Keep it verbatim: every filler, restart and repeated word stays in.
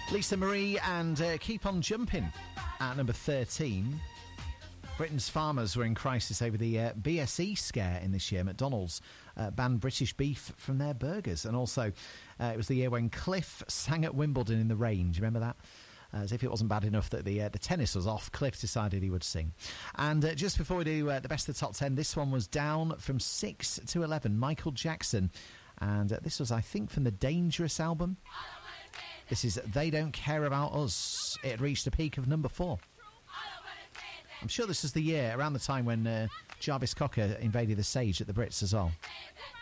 Lisa Marie and uh, Keep On Jumping at number thirteen. Britain's farmers were in crisis over the uh, B S E scare in this year. McDonald's uh, banned British beef from their burgers. And also, uh, it was the year when Cliff sang at Wimbledon in the rain. Do you remember that? Uh, as if it wasn't bad enough that the uh, the tennis was off, Cliff decided he would sing. And uh, just before we do uh, the best of the top ten, this one was down from six to eleven. Michael Jackson. And uh, this was, I think, from the Dangerous album. This is They Don't Care About Us. It reached a peak of number four. I'm sure this was the year, around the time when uh, Jarvis Cocker invaded the stage at the Brits as well.